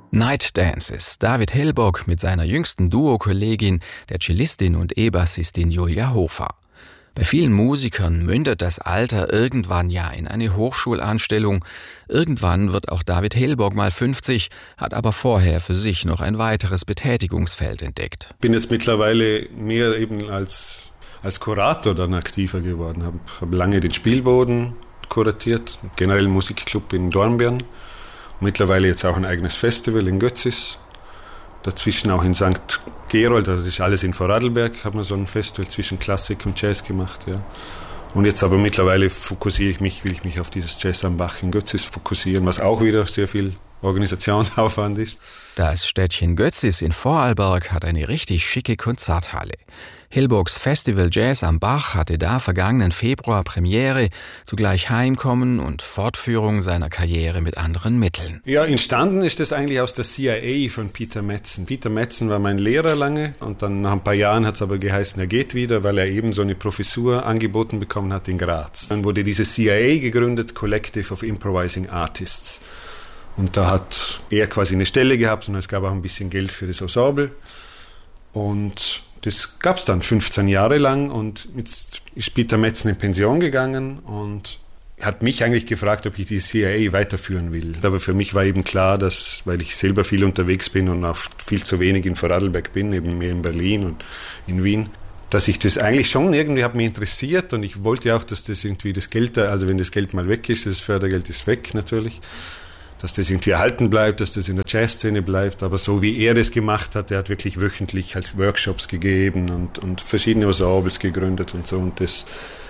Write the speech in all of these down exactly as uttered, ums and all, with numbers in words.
Night Dances, David Hellbock mit seiner jüngsten Duo-Kollegin, der Cellistin und E-Bassistin Julia Hofer. Bei vielen Musikern mündet das Alter irgendwann ja in eine Hochschulanstellung. Irgendwann wird auch David Hellbock mal fünfzig, hat aber vorher für sich noch ein weiteres Betätigungsfeld entdeckt. Ich bin jetzt mittlerweile mehr eben als, als Kurator dann aktiver geworden. Ich habe hab lange den Spielboden kuratiert, generell Musikclub in Dornbirn. Mittlerweile jetzt auch ein eigenes Festival in Götzis. Dazwischen auch in Sankt Gerold, also das ist alles in Vorarlberg, haben wir so ein Festival zwischen Klassik und Jazz gemacht. Ja. Und jetzt aber mittlerweile fokussiere ich mich, will ich mich auf dieses Jazz am Bach in Götzis fokussieren, was auch wieder sehr viel Organisationsaufwand ist. Das Städtchen Götzis in Vorarlberg hat eine richtig schicke Konzerthalle. Hellbocks Festival Jazz am Bach hatte da vergangenen Februar Premiere, zugleich Heimkommen und Fortführung seiner Karriere mit anderen Mitteln. Ja, entstanden ist das eigentlich aus der C I A von Peter Metzen. Peter Metzen war mein Lehrer lange und dann nach ein paar Jahren hat es aber geheißen, er geht wieder, weil er eben so eine Professur angeboten bekommen hat in Graz. Dann wurde diese C I A gegründet, Collective of Improvising Artists. Und da hat er quasi eine Stelle gehabt und es gab auch ein bisschen Geld für das Ensemble. Und das gab es dann fünfzehn Jahre lang und jetzt ist Peter Metzen in Pension gegangen und hat mich eigentlich gefragt, ob ich die C I A weiterführen will. Aber für mich war eben klar, dass, weil ich selber viel unterwegs bin und auch viel zu wenig in Vorarlberg bin, eben mehr in Berlin und in Wien, dass ich das eigentlich schon irgendwie hat mich interessiert und ich wollte auch, dass das irgendwie das Geld, also wenn das Geld mal weg ist, das Fördergeld ist weg natürlich, dass das irgendwie erhalten bleibt, dass das in der Jazzszene bleibt. Aber so wie er das gemacht hat, er hat wirklich wöchentlich halt Workshops gegeben und, und verschiedene Ensembles gegründet und so. Und das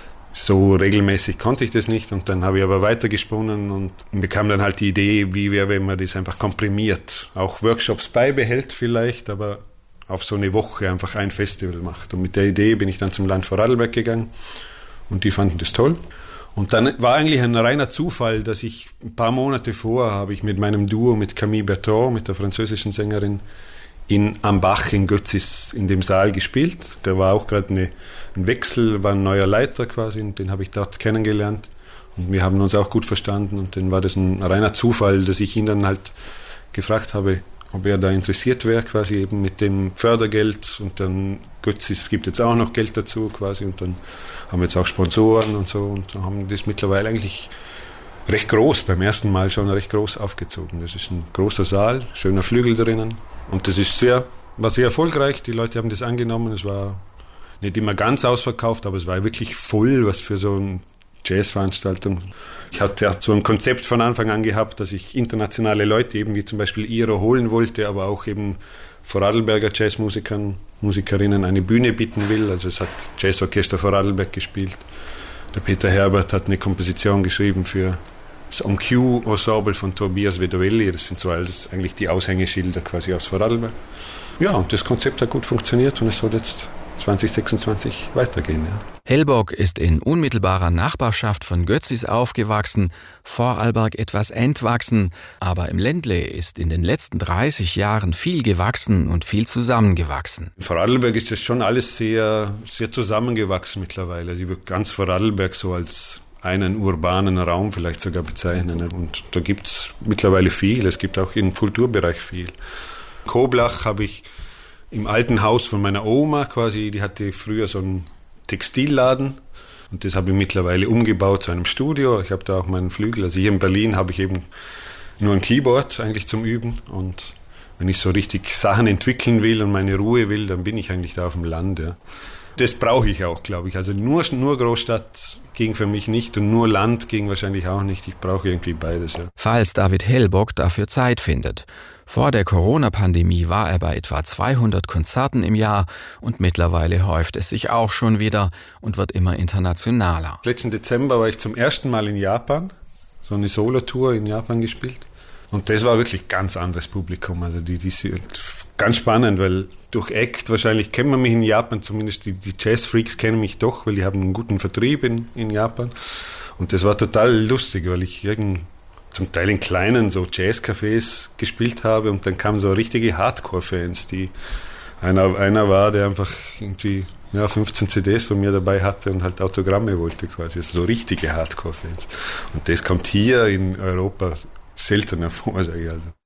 so regelmäßig konnte ich das nicht. Und dann habe ich aber weitergesponnen und bekam dann halt die Idee, wie wäre, wenn man das einfach komprimiert. Auch Workshops beibehält vielleicht, aber auf so eine Woche einfach ein Festival macht. Und mit der Idee bin ich dann zum Land Vorarlberg gegangen und die fanden das toll. Und dann war eigentlich ein reiner Zufall, dass ich ein paar Monate vorher habe ich mit meinem Duo, mit Camille Bertrand, mit der französischen Sängerin, in Am Bach in Götzis in dem Saal gespielt. Da war auch gerade eine, ein Wechsel, war ein neuer Leiter quasi, und den habe ich dort kennengelernt. Und wir haben uns auch gut verstanden. Und dann war das ein reiner Zufall, dass ich ihn dann halt gefragt habe, ob er da interessiert wäre, quasi eben mit dem Fördergeld. Und dann Götzis gibt jetzt auch noch Geld dazu quasi. Und dann haben wir jetzt auch Sponsoren und so und haben das mittlerweile eigentlich recht groß, beim ersten Mal schon recht groß aufgezogen. Das ist ein großer Saal, schöner Flügel drinnen und das ist sehr, war sehr erfolgreich. Die Leute haben das angenommen. Es war nicht immer ganz ausverkauft, aber es war wirklich voll, was für so eine Jazzveranstaltung. Ich hatte ja so ein Konzept von Anfang an gehabt, dass ich internationale Leute eben wie zum Beispiel Iro holen wollte, aber auch eben Vorarlberger Jazzmusikern, Musikerinnen eine Bühne bieten will. Also es hat Jazzorchester Vorarlberg gespielt. Der Peter Herbert hat eine Komposition geschrieben für das On Cue Ensemble von Tobias Vedovelli. Das sind so alles eigentlich die Aushängeschilder quasi aus Vorarlberg. Ja, und das Konzept hat gut funktioniert und es soll jetzt zwanzig sechsundzwanzig weitergehen. Ja. Hellbock ist in unmittelbarer Nachbarschaft von Götzis aufgewachsen, Vorarlberg etwas entwachsen, aber im Ländle ist in den letzten dreißig Jahren viel gewachsen und viel zusammengewachsen. In Vorarlberg ist das schon alles sehr, sehr zusammengewachsen mittlerweile. Sie wird ganz Vorarlberg so als einen urbanen Raum vielleicht sogar bezeichnen. Und da gibt es mittlerweile viel, es gibt auch im Kulturbereich viel. Koblach habe ich im alten Haus von meiner Oma quasi, die hatte früher so einen Textilladen und das habe ich mittlerweile umgebaut zu einem Studio. Ich habe da auch meinen Flügel. Also hier in Berlin habe ich eben nur ein Keyboard eigentlich zum Üben und wenn ich so richtig Sachen entwickeln will und meine Ruhe will, dann bin ich eigentlich da auf dem Land. Ja. Das brauche ich auch, glaube ich. Also nur, nur Großstadt ging für mich nicht und nur Land ging wahrscheinlich auch nicht. Ich brauche irgendwie beides. Ja. Falls David Hellbock dafür Zeit findet. Vor der Corona-Pandemie war er bei etwa zweihundert Konzerten im Jahr und mittlerweile häuft es sich auch schon wieder und wird immer internationaler. Letzten Dezember war ich zum ersten Mal in Japan, so eine Solo-Tour in Japan gespielt. Und das war wirklich ganz anderes Publikum. Also die, die ganz spannend, weil durch Act, wahrscheinlich kennt man mich in Japan, zumindest die, die Jazz-Freaks kennen mich doch, weil die haben einen guten Vertrieb in, in Japan. Und das war total lustig, weil ich irgend zum Teil in kleinen so Jazzcafés gespielt habe und dann kamen so richtige Hardcore-Fans, die einer, einer war, der einfach irgendwie ja, fünfzehn C Ds von mir dabei hatte und halt Autogramme wollte quasi, also so richtige Hardcore-Fans. Und das kommt hier in Europa seltener vor, sage ich also.